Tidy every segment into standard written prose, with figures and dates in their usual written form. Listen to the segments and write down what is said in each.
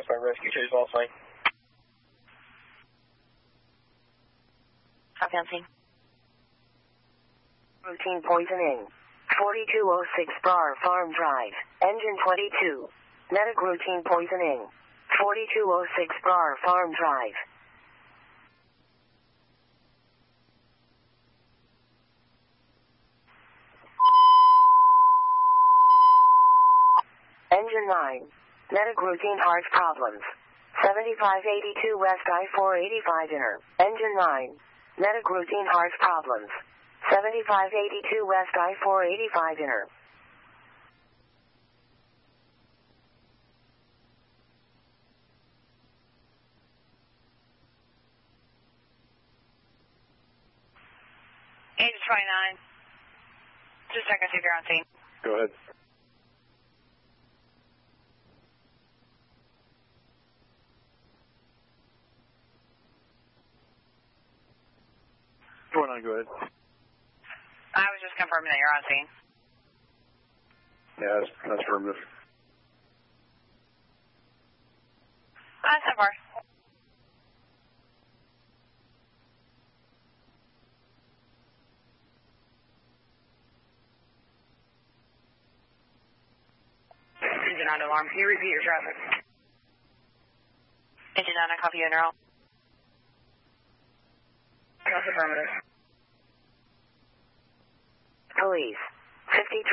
westbound rescue chase all sign. Copy on scene. Routine poisoning. 4206 Bar Farm Drive. Engine 22. Medic routine poisoning. 4206 Bar Farm Drive. Engine 9. Medic routine heart problems. 7582 West I-485 Inner. Engine 9. Medic routine heart problems. 7582 West I-485 Inner. Agent 29. Just checking to see if you're on scene. Go ahead. Go ahead. I was just confirming that you're on scene. Yeah, that's affirmative. So far. Engine on alarm. Can you repeat your traffic? Engine on, I copy you, Neural. That's affirmative. Police.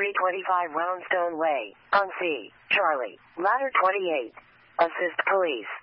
5325 Roundstone Way. On C. Charlie. Ladder 28. Assist police.